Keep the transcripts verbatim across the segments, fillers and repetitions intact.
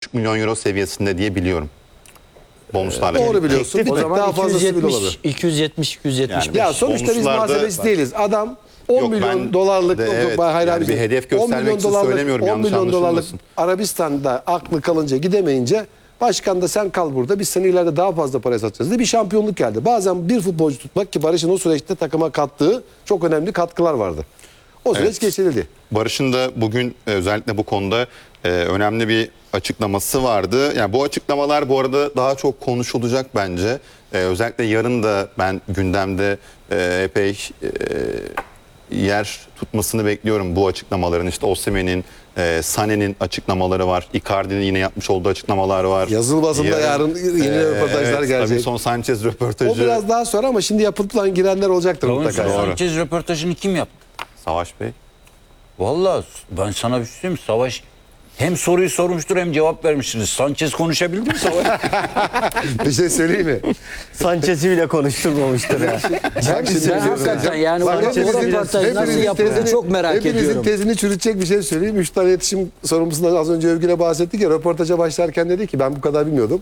buçuk milyon euro seviyesinde diye biliyorum. Bonuslarla. Doğru biliyorsun. Bir O tık zaman daha fazlası bile olabilir. iki yüz yetmiş iki yüz yetmiş. Yani Ya sonuçta biz bonuslarda- muhasebeci değiliz. Adam on Yok, milyon ben dolarlık de evet, Hayır yani abi, bir hedef on göstermek milyon için dolarlık- söylemiyorum, on yanlış milyon dolarlık anlaşılmasın. Arabistan'da aklı kalınca gidemeyince başkan da sen kal burada, biz seni ileride daha fazla paraya satacağız diye bir şampiyonluk geldi. Bazen bir futbolcu tutmak, ki Barış'ın o süreçte takıma kattığı çok önemli katkılar vardı. O süreç Evet. geçirildi. Barış'ın da bugün e, özellikle bu konuda e, önemli bir açıklaması vardı. Yani bu açıklamalar bu arada daha çok konuşulacak bence. E, özellikle yarın da ben gündemde e, epey e, yer tutmasını bekliyorum bu açıklamaların. İşte Osimhen'in, e, Sané'nin açıklamaları var. Icardi'nin yine yapmış olduğu açıklamalar var. Yazılı basında yarın yeni röportajlar evet, gelecek. Davinson Sanchez röportajı. O biraz daha sonra ama şimdi yapılan girenler olacaktır mutlaka. Davinson yani. Sanchez röportajını kim yaptı? Savaş Bey. Vallahi ben sana bir şey söyleyeyim mi? Savaş hem soruyu sormuştur hem cevap vermiştiniz. Sanchez konuşabildi mi Savaş? Bir şey söyleyeyim mi? Sanchez'i bile konuşturmamıştır ya. Bak şimdi Ben hakikaten yani Bak, o hepinizin- röportaj nasıl hepinizin yapıldı tezini- çok merak hepinizin ediyorum. tezini çürütecek bir şey söyleyeyim. Üç tane iletişim sorumlusundan az önce Övgün'e bahsettik ya, röportaja başlarken dedi ki ben bu kadar bilmiyordum.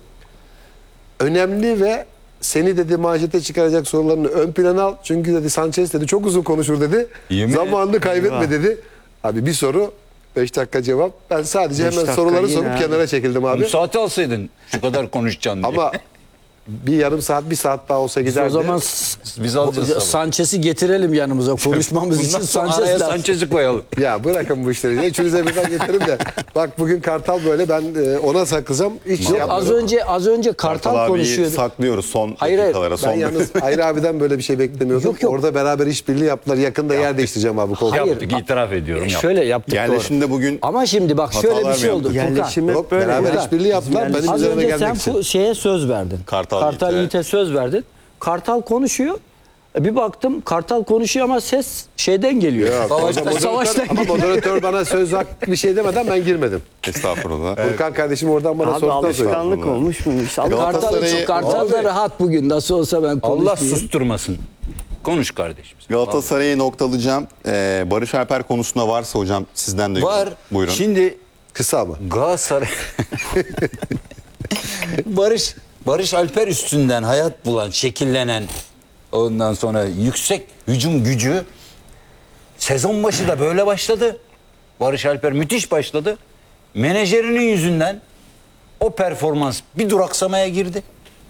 Önemli ve seni dedi manşete çıkaracak sorularını ön plana al. Çünkü dedi Sanchez dedi çok uzun konuşur dedi. Yemin Zamanını kaybetme Eyvah. dedi. Abi bir soru beş dakika cevap. Ben sadece Beş hemen dakika soruları yine sorup abi. kenara çekildim abi. Bu saati alsaydın şu kadar konuşacaksın diye. Ama bir yarım saat bir saat daha olsa Biz giderdi. o zaman s- Biz alacağız sabah. Sanchez'i getirelim yanımıza konuşmamız için. Bundan sonra araya Sanchez lazım. Sanchez'i koyalım. Ya bırakın bu işleri. Ne üçünüze birden getirin de. Bak bugün Kartal böyle, ben e, ona saklayacağım. Hiç şey Yok, az yapmıyorum. önce az önce Kartal, Kartal abiyi konuşuyordu. saklıyoruz son Hayır, hayır. dakikalara. Ben Son yalnız Hayri abiden böyle bir şey beklemiyordum. Yok, yok. Orada beraber işbirliği yaptılar. Yakında yer değiştireceğim abi. koltuğa. Hayır. Yaptık, itiraf ediyorum. E, yaptık. Şöyle yaptık doğru. Yerleşimde bugün Ama şimdi bak şöyle hatalar bir şey mı oldu. yaptık? Furkan. Yerleşim Yok, hep böyle. beraber ya. işbirliği yaptılar. Benim Az üzerime önce sen gelmek için. fu- şeye söz verdin. Kartal Kartal Yiğit'e. Yiğit'e söz verdin. Kartal konuşuyor. E, Bir baktım Kartal konuşuyor ama ses şeyden geliyor. Yok, o Savaştan, zaman savaştan moderatör, ama geliyor. moderatör bana söz hak bir şey demeden ben girmedim. estağfurullah. Furkan kardeşim oradan bana Abi sordu. alışkanlık olmuş mu? İnşallah. Kartal, Galatasaray'ı- Kartal da rahat bugün. Nasıl olsa ben Allah konuşmayayım. susturmasın. Konuş kardeşim. Galatasaray'ı noktalayacağım. Ee, Barış Alper konusunda varsa hocam sizden de Var. buyurun. Şimdi Kısa mı? Galatasaray Barış Barış Alper üstünden hayat bulan, şekillenen, ondan sonra yüksek hücum gücü sezon başı da böyle başladı. Barış Alper müthiş başladı. Menajerinin yüzünden o performans bir duraksamaya girdi.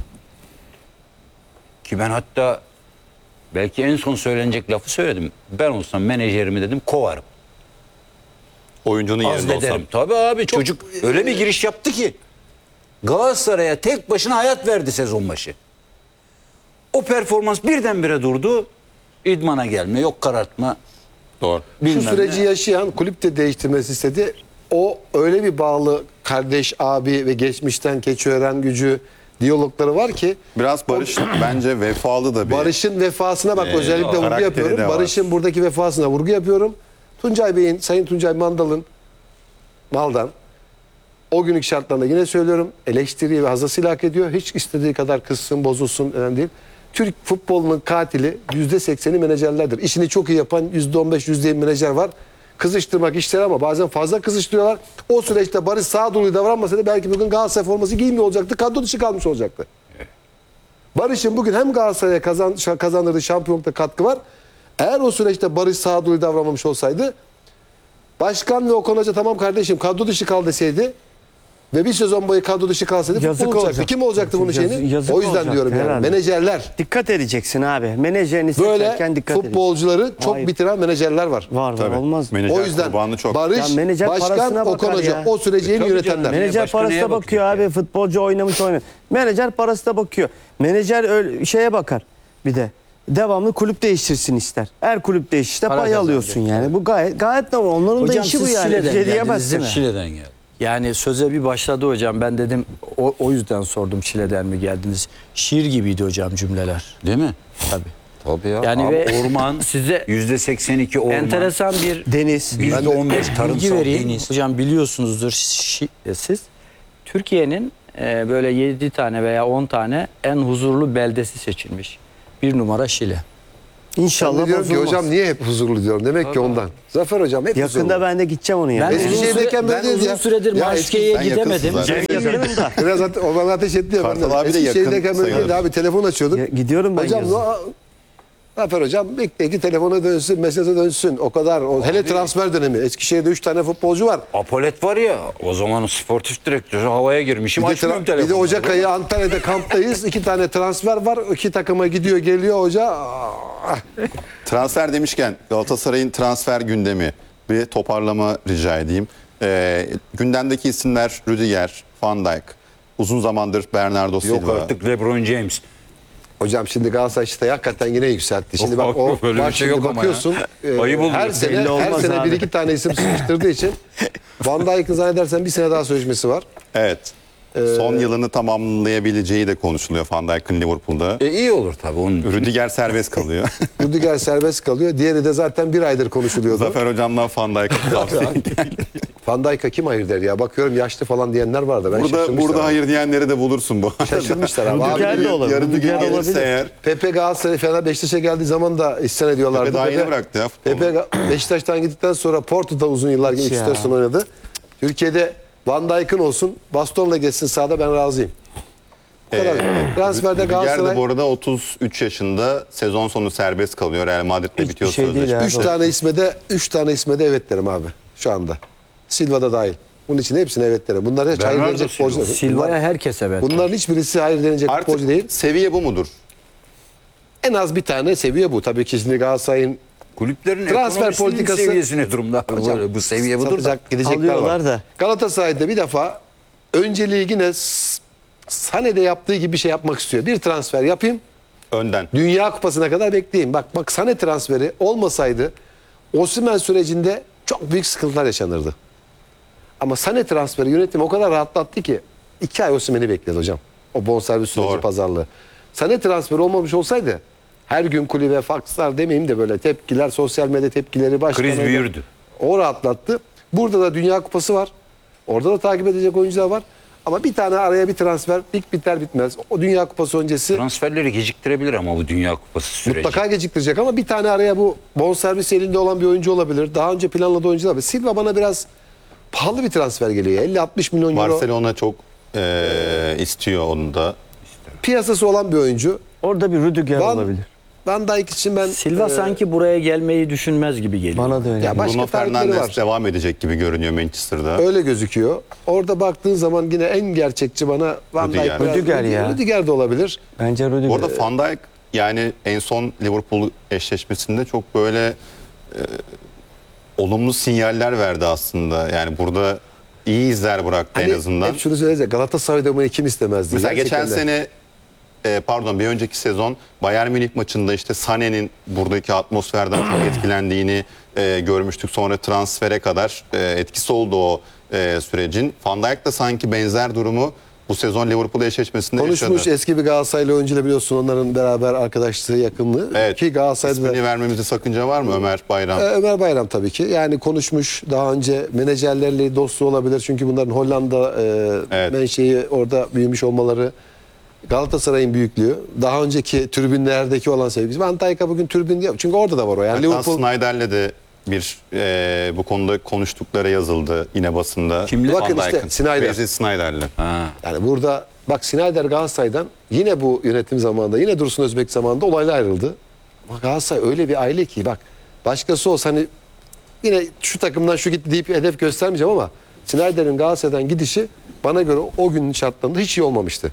Ki ben hatta belki en son söylenecek lafı söyledim. Ben olsam menajerimi dedim kovarım. Oyuncunun yerinde olsam. Azlederim. Tabii abi çocuk öyle bir giriş yaptı ki Galatasaray'a tek başına hayat verdi sezon başı. O performans birdenbire durdu. İdmana gelme, yok karartma. Doğru. Şu bilmem süreci ne. yaşayan, kulüp de değiştirmesi istedi. O öyle bir bağlı kardeş, abi ve geçmişten keçiören gücü diyalogları var ki Biraz Barış bence vefalı da bir. Barış'ın vefasına bak, Ee, özellikle vurgu karakteri yapıyorum. de var. Barış'ın buradaki vefasına vurgu yapıyorum. Tuncay Bey'in, Sayın Tuncay Mandal'ın Maldan o günlük şartlarında yine söylüyorum, eleştiriyi ve hazasıyla hak ediyor. Hiç istediği kadar kızsın, bozulsun, önemli değil. Türk futbolunun katili yüzde sekseni menajerlerdir. İşini çok iyi yapan yüzde on beş, yüzde yirmi menajer var. Kızıştırmak işleri ama bazen fazla kızıştırıyorlar. O süreçte Barış sağduyulu davranmasaydı belki bugün Galatasaray forması giymiyor olacaktı. Kadro dışı kalmış olacaktı. Barış'ın bugün hem Galatasaray'a kazan, kazandırdığı şampiyonlukta katkı var. Eğer o süreçte Barış sağduyulu davranmamış olsaydı, başkan ve Okan Hoca tamam kardeşim kadro dışı kal deseydi ve bir sezon boyu kadro dışı kalsaydı Yazık futbol olacaktı. olacak. Kim olacaktı bunun Yazık- şeyini? yazık O yüzden olacak diyorum yani. herhalde. Menajerler. Dikkat edeceksin abi. Menajerini Böyle seçerken dikkat edeceksin. futbolcuları çok Hayır. bitiren menajerler var. Var var Tabii. olmaz. mı? Menajer O yüzden kurbanı çok. Barış, Ya menajer başkan, parasına Okan bakar Hoca ya. o süreci en iyi Tabii yönetenler. canım. Menajer Başka neye parasına bakıyor bakacak abi. Futbolcu oynamış oynamış. Menajer parasına bakıyor. Menajer öyle şeye bakar bir de. Devamlı kulüp değiştirsin ister. Her kulüp değişirse Para pay alıyorsun kazanacak. yani. Bu gayet gayet normal. Onların Hocam da işi bu siz yani. Şile'den Bir şey geldiniz diyemezsin. değil mi? Şile'den geldi. Yani söze bir başladı hocam. Ben dedim o, o yüzden sordum Şile'den mi geldiniz? Şiir gibiydi hocam cümleler. Değil mi? Tabii. Tabii ya. Yani Abi ve orman size yüzde seksen iki orman. enteresan bir Deniz. yüzde on beş bilgi tarımsal vereyim. deniz. Hocam biliyorsunuzdur şi- e, siz. Türkiye'nin e, böyle yedi tane veya on tane en huzurlu beldesi seçilmiş. Bir numara Şile. İnşallah Ben de diyorum ki bozulmaz. hocam niye hep huzurlu diyorum. Demek ki ondan. Zafer hocam hep Yakında huzurlu. ben de gideceğim onun Ben yanına. Eskişehir'deyken uzun, süre, böyle ben değil uzun ya. süredir Ya Maşke'ye sen yakınsın gidemedim. zaten. Gidiyorum da. Biraz at- o bana ateş etti ya. ben de. Kartal abi de yakın Eskişehir'deyken böyle sayılır. değildi abi, telefon açıyorduk. Ya, gidiyorum ben Hocam yazın. no, Zafer hocam bekle ki telefona dönsün, mesaja dönsün. O kadar. O, hele transfer dönemi. Eskişehir'de üç tane futbolcu var. Apolet var ya, o zaman sportif direktörü havaya girmişim. Bir de, Açmıyorum tra- bir de telefonu. Ocak ayı Antalya'da kamptayız. İki tane transfer var. İki takıma gidiyor geliyor hoca. Ah. Transfer demişken Galatasaray'ın transfer gündemi bir toparlama rica edeyim. Ee, gündemdeki isimler Rüdiger, Van Dijk, uzun zamandır Bernardo Silva. Yok artık LeBron James. Hocam şimdi Galatasaray işte hakikaten yine yükseltti. Şimdi bak o Böyle bir bak şey şimdi yok ama bakıyorsun. e, Ayıp oluyor. her sene Belli her olmaz sene abi. bir iki tane isim sıkıştırdığı için Van Dijk'ın zannedersen bir sene daha sözleşmesi var. Evet. Ee, Son yılını tamamlayabileceği de konuşuluyor Van Dijk'ın Liverpool'da. E iyi olur tabii onun. Rüdiger serbest kalıyor. Rüdiger serbest kalıyor. Diğeri de zaten bir aydır konuşuluyordu. Zafer hocamdan Van Dijk'a tavsiye. Van Dijk'a kim hayır der ya? Bakıyorum yaşlı falan diyenler vardı. Ben Burada şaşırmışlar burada abi. hayır diyenleri de bulursun bu arada. Şaşırmışlar abi. abi Rüdiger de olabilir. Yarın bir gün Rüdiger gelirse olabilir. eğer. Pepe Galatasaray Fener Beşiktaş'a geldiği zaman da isyan ediyorlardı. Pepe daha yeni bıraktı ya futbolu. Pepe Ga- Beşiktaş'tan gittikten sonra Porto'da uzun yıllar Hiç iki ya. üç sene oynadı. Türkiye'de Van Dijk'ın olsun, bastonla geçsin sahada, ben razıyım. Bu kadar. Transferde Rüdiger de Galatasaray bu arada otuz üç yaşında, sezon sonu serbest kalıyor. Real Madrid'de Hiçbir bitiyor şey değil sözleşme. ya. üç tane isme de üç tane isme de evet derim abi şu anda. Silva'da dahil. Bunun için hepsine evet derim. Bunlar hiç hayır Bernardo denecek Silva. futbolcu. Silva'ya Bunlar- herkes evet. Bunların hiçbirisi hayır denecek futbolcu Artık değil. seviye bu mudur? En az bir tane seviye bu. Tabii ki şimdi Galatasaray'ın Kulüplerin Transfer ekonomisinin politikası- seviyesi ne durumda? Böyle, bu seviye budur da. satacak, gidecekler Alıyorlar var. da. Galatasaray'da bir defa önceliği yine S- Sané'de yaptığı gibi bir şey yapmak istiyor. Bir transfer yapayım. Önden. Dünya Kupası'na kadar bekleyeyim. Bak bak Sané transferi olmasaydı Osimhen sürecinde çok büyük sıkıntılar yaşanırdı. Ama Sané transferi yönetim o kadar rahatlattı ki iki ay Osimhen'i bekledi hocam. O bonservis süreci Doğru. pazarlığı. Sané transferi olmamış olsaydı her gün kulübe fakslar demeyeyim de böyle tepkiler, sosyal medya tepkileri başkanı. Kriz büyürdü. O rahatlattı. Burada da Dünya Kupası var. Orada da takip edecek oyuncular var. Ama bir tane araya bir transfer lig biter bitmez. O Dünya Kupası öncesi Transferleri geciktirebilir ama bu Dünya Kupası süreci. mutlaka geciktirecek ama bir tane araya bu bonservis elinde olan bir oyuncu olabilir. Daha önce planladığı oyuncular var. Silva bana biraz pahalı bir transfer geliyor. elli altmış milyon euro Barcelona çok eee, istiyor onu da. piyasası olan bir oyuncu. Orada bir Rüdiger Van, olabilir. Van Dijk için ben Silva e, sanki buraya gelmeyi düşünmez gibi geliyor. Bana da öyle. Ya başka Bruno talipleri Fernandes var. devam edecek gibi görünüyor Manchester'da. öyle gözüküyor. Orada baktığın zaman yine en gerçekçi bana Van Dijk. Rüdiger. biraz- Rüdiger ya. Rüdiger de olabilir. Bence Rüdiger. Bu arada Van Dijk yani en son Liverpool eşleşmesinde çok böyle e, olumlu sinyaller verdi aslında. Yani burada iyi izler bıraktı Hani en azından. hep şunu söyleriz ya, Galatasaray'da oynamayı kim istemezdi? Mesela geçen Gerçekten de. sene e, pardon bir önceki sezon Bayern Münih maçında işte Sané'nin buradaki atmosferden çok etkilendiğini e, görmüştük. Sonra transfere kadar e, etkisi oldu o e, sürecin. Van Dijk da sanki benzer durumu bu sezon Liverpool eşleşmesinde Konuşmuş yaşadı. eski bir Galatasaraylı oyuncuyla, biliyorsun onların beraber arkadaşlığı, yakınlığı. Evet. Ki Galatasaray'da da- İsmini vermemizde sakınca var mı Ömer Bayram? Ee, Ömer Bayram tabii ki. Yani konuşmuş daha önce, menajerlerle dostluğu olabilir. Çünkü bunların Hollanda e, Evet. menşei, orada büyümüş olmaları. Galatasaray'ın büyüklüğü. Daha önceki tribünlerdeki olan sevgisi. Van Dijk'a bugün tribün yok. Çünkü orada da var o. Yani Hatta Liverpool Snyder'le de bir e, bu konuda konuştukları yazıldı yine basında. Kimle? Bakın Van işte, Dijk'ın. Snyder. Wesley Snyder'le. Ha. yani burada bak Snyder Galatasaray'dan yine bu yönetim zamanında, yine Dursun Özbek zamanında olayla ayrıldı. Ama Galatasaray öyle bir aile ki bak, başkası olsa hani yine şu takımdan şu gitti deyip hedef göstermeyeceğim ama Snyder'in Galatasaray'dan gidişi bana göre o günün şartlarında hiç iyi olmamıştı.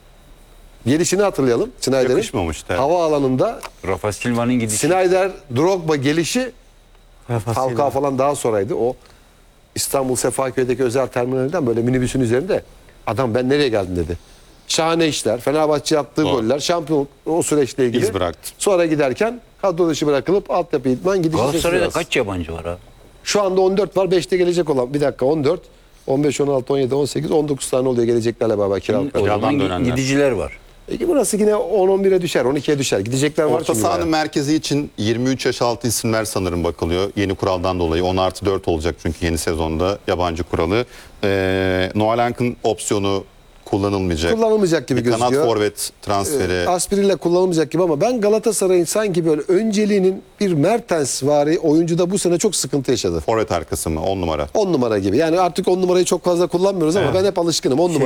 Gelişini hatırlayalım Snyder'in. Yakışmamıştı, evet. Hava alanında Rafa Silva'nın gidişi. Snyder, Drogba gelişi Rafa Falcao Silva. falan daha sonraydı. O İstanbul Sefaköy'deki özel terminalinden böyle minibüsün üzerinde adam ben nereye geldim dedi. Şahane işler. Fenerbahçe yaptığı Doğru. goller. Şampiyon o süreçle ilgili. İz bıraktı. Sonra giderken kadro dışı bırakılıp altyapı idman gidişi Galatasaray'da şaşırmaz. kaç yabancı var abi? Şu anda on dört var. beşte gelecek olan. Bir dakika on dört. on beş, on altı, on yedi, on sekiz, on dokuz tane oluyor geleceklerle beraber kiralık. O Kiradan zaman dönenler. gidiciler var. Peki burası yine on on bire düşer. on ikiye düşer. Gidecekler var Orta çünkü. sahanın yani. merkezi için yirmi üç yaş altı isimler sanırım bakılıyor. Yeni kuraldan dolayı on artı dört olacak çünkü yeni sezonda yabancı kuralı. Ee, Noah Lank'ın opsiyonu kullanılmayacak. Kullanılmayacak gibi bir kanat gözüküyor. forvet transferi. Aspirinle kullanılmayacak gibi ama ben Galatasaray'ın sanki böyle önceliğinin bir Mertens vari oyuncuda bu sene çok sıkıntı yaşadı. Forvet arkası mı? on numara. on numara gibi. Yani artık on numarayı çok fazla kullanmıyoruz ama ben hep alışkınım. on numara